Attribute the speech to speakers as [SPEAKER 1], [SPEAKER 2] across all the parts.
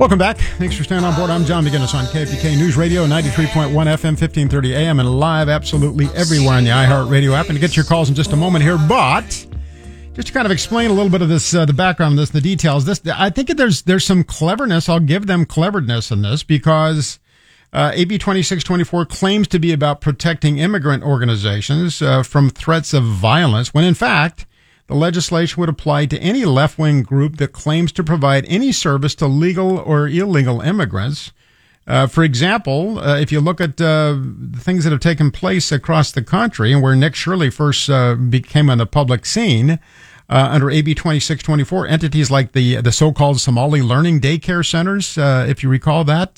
[SPEAKER 1] Welcome back. Thanks for staying on board. I'm John McGinnis on KFTK News Radio, 93.1 FM, 1530 AM, and live absolutely everywhere on the iHeartRadio app. And to get your calls in just a moment here, but just to kind of explain a little bit of this, the background of this, the details. I think there's some cleverness. I'll give them cleverness in this because AB 2624 claims to be about protecting immigrant organizations from threats of violence, when in fact the legislation would apply to any left-wing group that claims to provide any service to legal or illegal immigrants. For example, if you look at the things that have taken place across the country and where Nick Shirley first became on the public scene, under AB 2624, entities like the so-called Somali Learning Daycare Centers, if you recall that,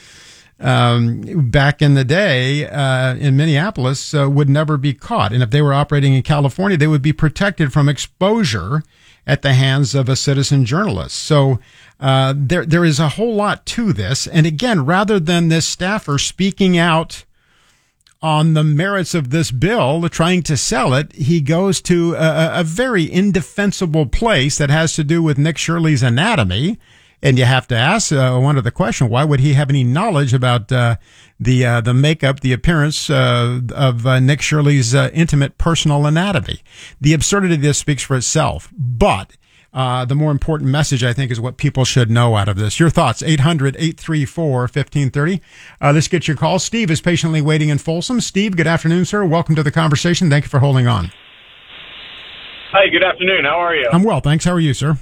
[SPEAKER 1] back in the day in Minneapolis, would never be caught. And if they were operating in California, they would be protected from exposure at the hands of a citizen journalist. So there is a whole lot to this. And again, rather than this staffer speaking out on the merits of this bill, trying to sell it, he goes to a very indefensible place that has to do with Nick Shirley's anatomy. And you have to ask one of the question: why would he have any knowledge about the makeup, the appearance of Nick Shirley's intimate personal anatomy? The absurdity of this speaks for itself. But the more important message, I think, is what people should know out of this. Your thoughts: 800-834-1530. Let's get your call. Steve is patiently waiting in Folsom. Steve, good afternoon, sir. Welcome to the conversation. Thank you for holding on.
[SPEAKER 2] Hi, good afternoon. How are you?
[SPEAKER 1] I'm well, thanks. How are you, sir?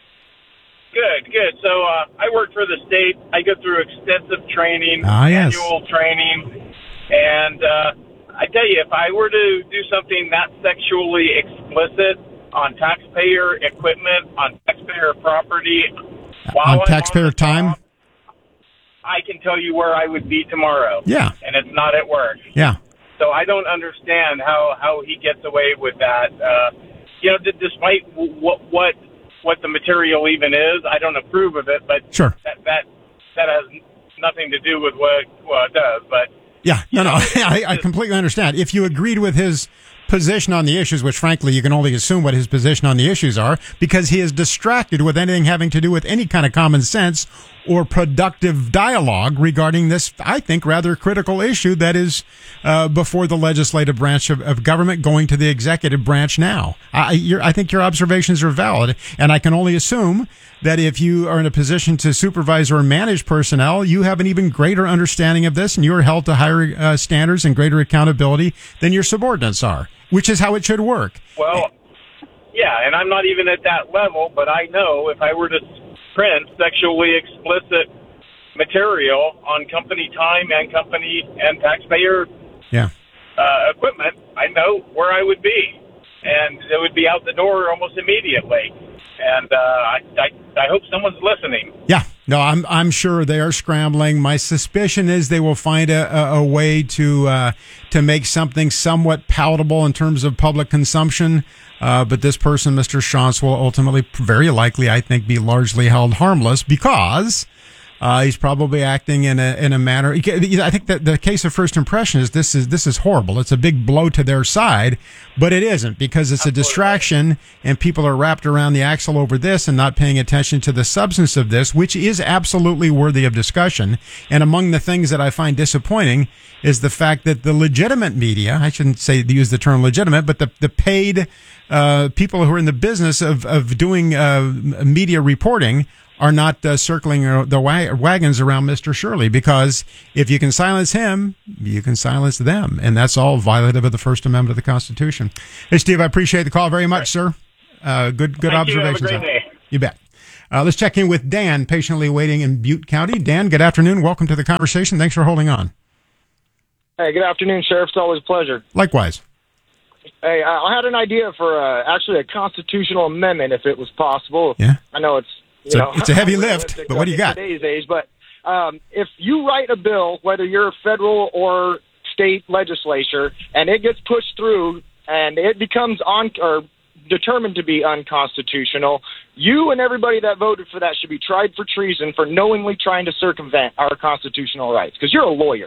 [SPEAKER 2] Good. So I work for the state. I go through extensive training,
[SPEAKER 1] yes.
[SPEAKER 2] Annual training, and I tell you, if I were to do something that sexually explicit on taxpayer equipment, on taxpayer property,
[SPEAKER 1] on taxpayer time,
[SPEAKER 2] I can tell you where I would be tomorrow.
[SPEAKER 1] Yeah.
[SPEAKER 2] And it's not at work.
[SPEAKER 1] Yeah.
[SPEAKER 2] So I don't understand how he gets away with that. Despite what the material even is, I don't approve of it, but
[SPEAKER 1] sure.
[SPEAKER 2] that has nothing to do with what it does. But
[SPEAKER 1] yeah, no, I completely understand. If you agreed with his position on the issues, which frankly you can only assume what his position on the issues are, because he is distracted with anything having to do with any kind of common sense or productive dialogue regarding this, I think, rather critical issue that is before the legislative branch of government, going to the executive branch now. I think your observations are valid, and I can only assume that if you are in a position to supervise or manage personnel, you have an even greater understanding of this, and you are held to higher standards and greater accountability than your subordinates are, which is how it should work.
[SPEAKER 2] Well, yeah, and I'm not even at that level, but I know if I were to print sexually explicit material on company time and company and taxpayer equipment, I know where I would be, and it would be out the door almost immediately. And I hope someone's listening.
[SPEAKER 1] Yeah, no, I'm sure they are scrambling. My suspicion is they will find a way to make something somewhat palatable in terms of public consumption. But this person, Mr. Shantz, will ultimately, very likely, I think, be largely held harmless because he's probably acting in a manner. I think that the case of first impression is this is horrible. It's a big blow to their side, but it isn't, because it's a distraction and people are wrapped around the axle over this and not paying attention to the substance of this, which is absolutely worthy of discussion. And among the things that I find disappointing is the fact that the legitimate media, I shouldn't say use the term legitimate, but the paid people who are in the business of doing media reporting are not circling the wagons around Mr. Shirley, because if you can silence him, you can silence them. And that's all violative of the First Amendment of the Constitution. Hey, Steve, I appreciate the call very much, sir. Good observations.
[SPEAKER 2] Have a great day.
[SPEAKER 1] You bet. Let's check in with Dan, patiently waiting in Butte County. Dan, good afternoon. Welcome to the conversation. Thanks for holding on.
[SPEAKER 3] Hey, good afternoon, Sheriff. It's always a pleasure.
[SPEAKER 1] Likewise.
[SPEAKER 3] Hey, I had an idea for actually a constitutional amendment, if it was possible.
[SPEAKER 1] Yeah.
[SPEAKER 3] I know it's
[SPEAKER 1] a heavy lift, but what do you got?
[SPEAKER 3] Today's age, but if you write a bill, whether you're a federal or state legislature, and it gets pushed through and it becomes determined to be unconstitutional, you and everybody that voted for that should be tried for treason for knowingly trying to circumvent our constitutional rights, because you're a lawyer.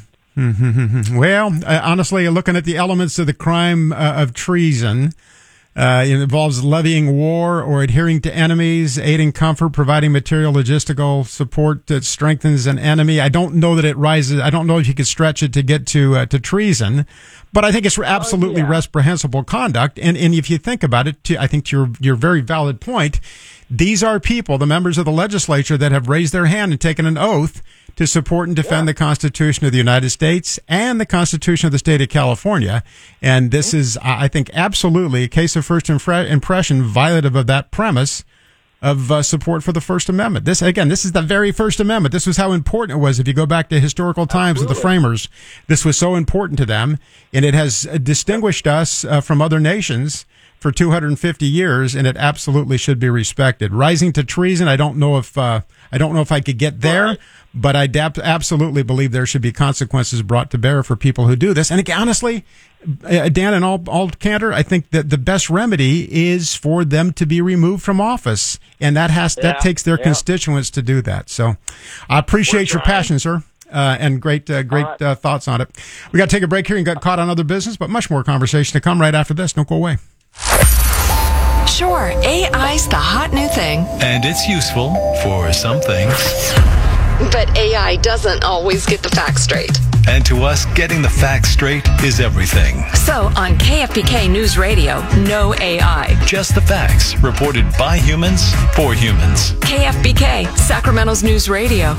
[SPEAKER 1] Well, honestly, looking at the elements of the crime of treason, It involves levying war or adhering to enemies, aiding comfort, providing material logistical support that strengthens an enemy. I don't know that it rises. I don't know if you could stretch it to get to treason, but I think it's absolutely reprehensible conduct. And if you think about it, I think to your very valid point, these are people, the members of the legislature, that have raised their hand and taken an oath to support and defend the Constitution of the United States and the Constitution of the state of California. And this is, I think, absolutely a case of first impression violative of that premise of support for the First Amendment. This is the very First Amendment. This was how important it was. If you go back to historical times of the framers, this was so important to them, and it has distinguished us from other nations for 250 years, and it absolutely should be respected. Rising to treason, I don't know if I could get there, but I absolutely believe there should be consequences brought to bear for people who do this. And again, honestly, Dan, in all candor, I think that the best remedy is for them to be removed from office, and that takes their constituents to do that. So, I appreciate your passion, sir. And great thoughts on it. We got to take a break here and got caught on other business, but much more conversation to come right after this. Don't go away.
[SPEAKER 4] Sure, AI's the hot new thing. And it's useful for some things.
[SPEAKER 5] But AI doesn't always get the facts straight.
[SPEAKER 4] And to us, getting the facts straight is everything.
[SPEAKER 5] So on KFBK News Radio, no AI.
[SPEAKER 4] Just the facts, reported by humans, for humans.
[SPEAKER 5] KFBK, Sacramento's News Radio.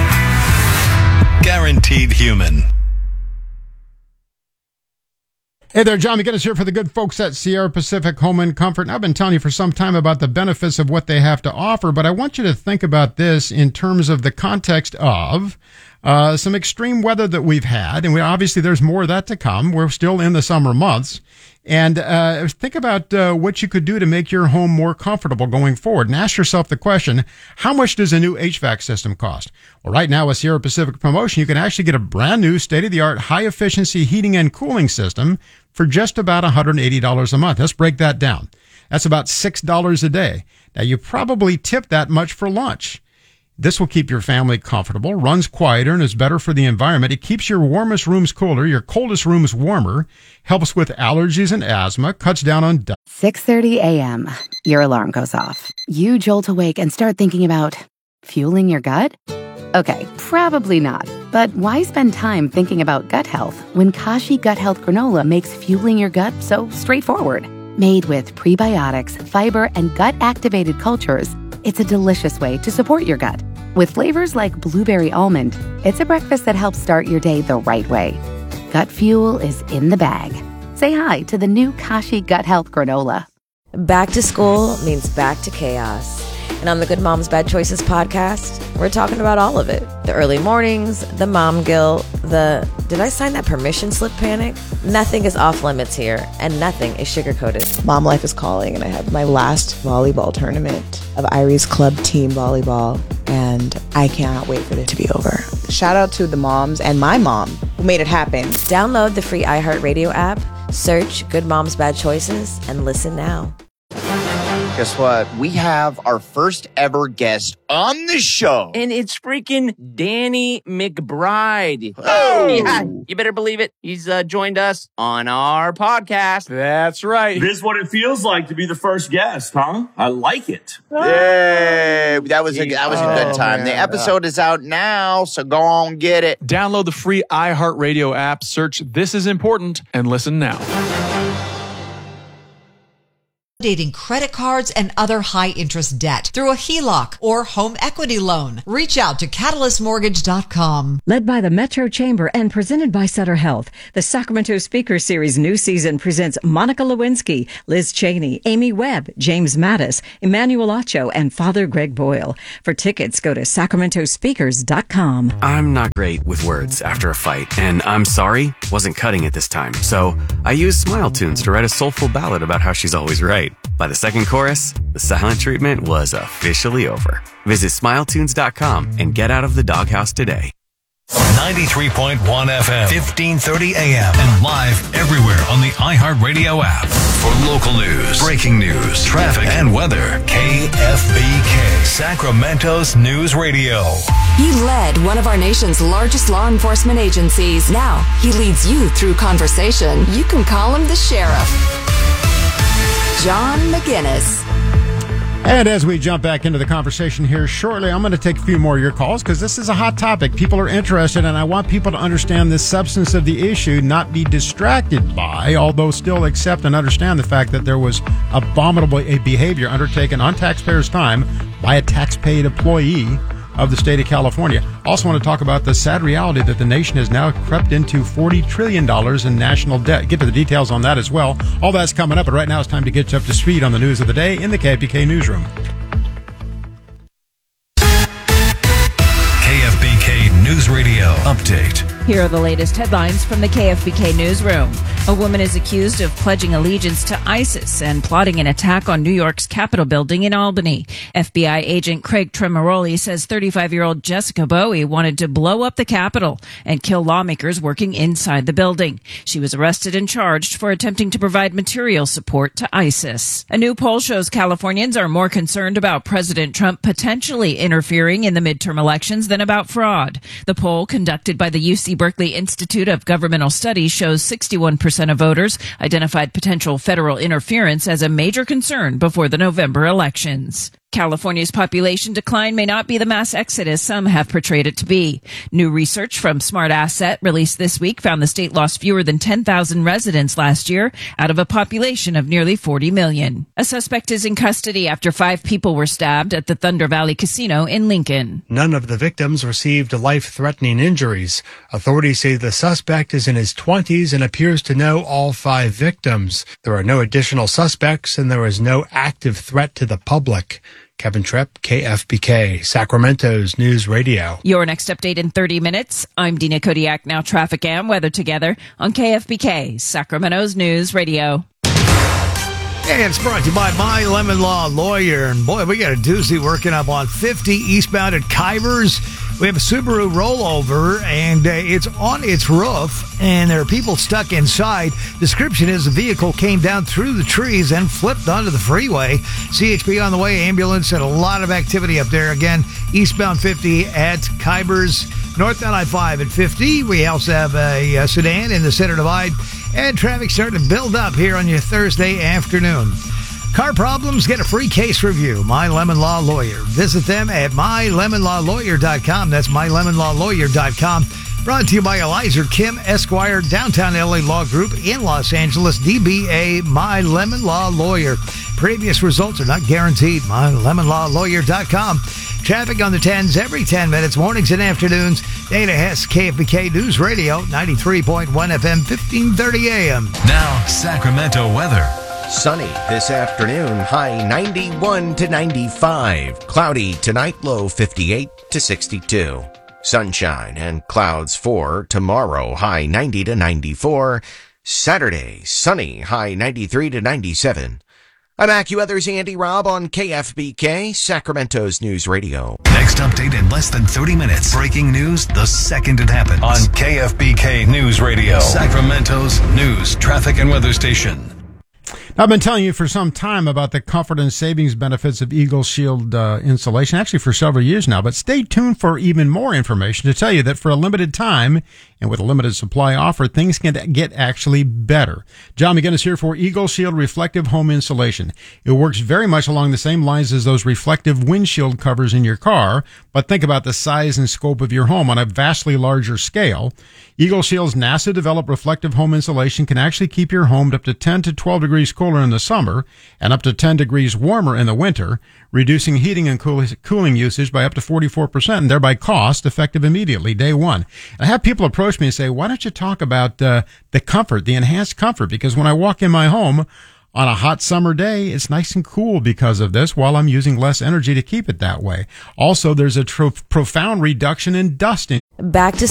[SPEAKER 4] Guaranteed human.
[SPEAKER 1] Hey there, John McGinnis here for the good folks at Sierra Pacific Home and Comfort. And I've been telling you for some time about the benefits of what they have to offer, but I want you to think about this in terms of the context of some extreme weather that we've had, and obviously there's more of that to come. We're still in the summer months. And think about what you could do to make your home more comfortable going forward. And ask yourself the question, how much does a new HVAC system cost? Well, right now with Sierra Pacific promotion, you can actually get a brand new state-of-the-art high-efficiency heating and cooling system for just about $180 a month. Let's break that down. That's about $6 a day. Now, you probably tip that much for lunch. This will keep your family comfortable, runs quieter, and is better for the environment. It keeps your warmest rooms cooler, your coldest rooms warmer, helps with allergies and asthma, cuts down on dust.
[SPEAKER 6] 6:30 a.m. Your alarm goes off. You jolt awake and start thinking about fueling your gut? Okay, probably not. But why spend time thinking about gut health when Kashi Gut Health Granola makes fueling your gut so straightforward? Made with prebiotics, fiber, and gut-activated cultures, it's a delicious way to support your gut. With flavors like blueberry almond, it's a breakfast that helps start your day the right way. Gut fuel is in the bag. Say hi to the new Kashi Gut Health Granola.
[SPEAKER 7] Back to school means back to chaos. And on the Good Moms Bad Choices podcast, we're talking about all of it. The early mornings, the mom guilt, the did I sign that permission slip panic? Nothing is off limits here, and nothing is sugar-coated.
[SPEAKER 8] Mom life is calling, and I have my last volleyball tournament of Irie's club team volleyball, and I cannot wait for it to be over. Shout out to the moms and my mom who made it happen.
[SPEAKER 7] Download the free iHeartRadio app, search Good Moms Bad Choices, and listen now.
[SPEAKER 9] Guess what? We have our first ever guest on the show.
[SPEAKER 10] And it's freaking Danny McBride.
[SPEAKER 9] Oh!
[SPEAKER 10] Yeah, you better believe it. He's joined us on our podcast.
[SPEAKER 11] That's right.
[SPEAKER 12] This is what it feels like to be the first guest, huh? I like it.
[SPEAKER 9] Yay! That was a good time.
[SPEAKER 11] Man.
[SPEAKER 9] The episode is out now, so go on get it.
[SPEAKER 11] Download the free iHeartRadio app, search This Is Important, and listen now.
[SPEAKER 13] Dating credit cards and other high-interest debt through a HELOC or home equity loan. Reach out to CatalystMortgage.com.
[SPEAKER 14] Led by the Metro Chamber and presented by Sutter Health, the Sacramento Speaker Series new season presents Monica Lewinsky, Liz Cheney, Amy Webb, James Mattis, Emmanuel Acho, and Father Greg Boyle. For tickets, go to SacramentoSpeakers.com.
[SPEAKER 15] I'm not great with words after a fight, and I'm sorry wasn't cutting it this time. So I used Smile Tunes to write a soulful ballad about how she's always right. By the second chorus, the silent treatment was officially over. Visit SmileTunes.com and get out of the doghouse today.
[SPEAKER 4] 93.1 FM, 1530 AM, and live everywhere on the iHeartRadio app. For local news, breaking news, traffic, and weather, KFBK, Sacramento's News Radio.
[SPEAKER 5] He led one of our nation's largest law enforcement agencies. Now he leads you through conversation. You can call him the sheriff. John McGinnis.
[SPEAKER 1] And as we jump back into the conversation here shortly, I'm going to take a few more of your calls because this is a hot topic. People are interested, and I want people to understand the substance of the issue, not be distracted by, although still accept and understand the fact that there was abominable behavior undertaken on taxpayers' time by a tax-paid employee of the state of California. Also want to talk about the sad reality that the nation has now crept into $40 trillion in national debt. Get to the details on that as well. All that's coming up, but right now it's time to get you up to speed on the news of the day in the KFBK Newsroom.
[SPEAKER 4] KFBK News Radio Update.
[SPEAKER 16] Here are the latest headlines from the KFBK Newsroom. A woman is accused of pledging allegiance to ISIS and plotting an attack on New York's Capitol building in Albany. FBI agent Craig Tremoroli says 35-year-old Jessica Bowie wanted to blow up the Capitol and kill lawmakers working inside the building. She was arrested and charged for attempting to provide material support to ISIS. A new poll shows Californians are more concerned about President Trump potentially interfering in the midterm elections than about fraud. The poll, conducted by the UC Berkeley Institute of Governmental Studies, shows 61% of voters identified potential federal interference as a major concern before the November elections. California's population decline may not be the mass exodus some have portrayed it to be. New research from Smart Asset released this week found the state lost fewer than 10,000 residents last year out of a population of nearly 40 million. A suspect is in custody after 5 people were stabbed at the Thunder Valley Casino in Lincoln.
[SPEAKER 17] None of the victims received life-threatening injuries. Authorities say the suspect is in his 20s and appears to know all 5 victims. There are no additional suspects and there is no active threat to the public. Kevin Tripp, KFBK, Sacramento's News Radio.
[SPEAKER 16] Your next update in 30 minutes. I'm Dina Kodiak. Now traffic and weather together on KFBK, Sacramento's News Radio.
[SPEAKER 18] And it's brought to you by My Lemon Law Lawyer. And boy, we got a doozy working up on 50 eastbound at Kivers. We have a Subaru rollover, and it's on its roof, and there are people stuck inside. Description is the vehicle came down through the trees and flipped onto the freeway. CHP on the way, ambulance, and a lot of activity up there. Again, eastbound 50 at Kivers, northbound I-5 at 50. We also have a sedan in the center divide, and traffic starting to build up here on your Thursday afternoon. Car problems, get a free case review. My Lemon Law Lawyer. Visit them at mylemonlawlawyer.com. That's mylemonlawlawyer.com. Brought to you by Eliza Kim Esquire, Downtown LA Law Group in Los Angeles, DBA My Lemon Law Lawyer. Previous results are not guaranteed. mylemonlawlawyer.com. Traffic on the 10s every 10 minutes, mornings and afternoons. Dana Hess, KFBK News Radio, 93.1 FM, 1530 AM.
[SPEAKER 4] Now, Sacramento weather.
[SPEAKER 19] Sunny this afternoon, high 91 to 95. Cloudy tonight, low 58 to 62. Sunshine and clouds for tomorrow, high 90 to 94. Saturday, sunny, high 93 to 97. I'm AccuWeather's Andy Robb on KFBK, Sacramento's News Radio.
[SPEAKER 4] Next update in less than 30 minutes. Breaking news the second it happens on KFBK News Radio, Sacramento's news, traffic, and weather station.
[SPEAKER 1] I've been telling you for some time about the comfort and savings benefits of Eagle Shield insulation, actually for several years now, but stay tuned for even more information to tell you that for a limited time and with a limited supply offer, things can get actually better. John McGinnis here for Eagle Shield Reflective Home Insulation. It works very much along the same lines as those reflective windshield covers in your car, but think about the size and scope of your home on a vastly larger scale. Eagle Shield's NASA-developed reflective home insulation can actually keep your home up to 10 to 12 degrees cooler in the summer and up to 10 degrees warmer in the winter, reducing heating and cooling usage by up to 44% and thereby cost effective immediately, day one. And I have people approach me and say, why don't you talk about the comfort, the enhanced comfort? Because when I walk in my home on a hot summer day, it's nice and cool because of this while I'm using less energy to keep it that way. Also, there's a profound reduction in dusting.
[SPEAKER 7] Back to